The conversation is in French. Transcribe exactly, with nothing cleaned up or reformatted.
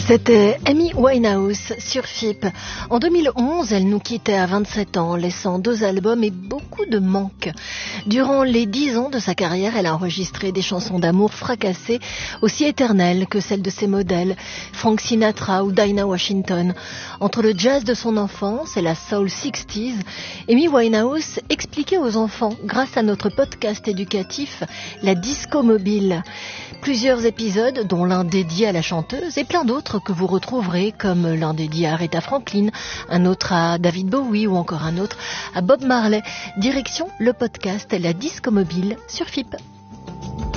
C'était Amy Winehouse sur F I P. En deux mille onze, elle nous quittait à vingt-sept ans, laissant deux albums et beaucoup de manques. Durant les dix ans de sa carrière, elle a enregistré des chansons d'amour fracassées, aussi éternelles que celles de ses modèles, Frank Sinatra ou Dinah Washington. Entre le jazz de son enfance et la soul sixties, Amy Winehouse expliquait aux enfants, grâce à notre podcast éducatif, la disco mobile. Plusieurs épisodes, dont l'un dédié à la chanteuse, et plein d'autres que vous retrouverez, comme l'un dédié à Aretha Franklin, un autre à David Bowie ou encore un autre à Bob Marley. Direction le podcast La Disco Mobile sur F I P.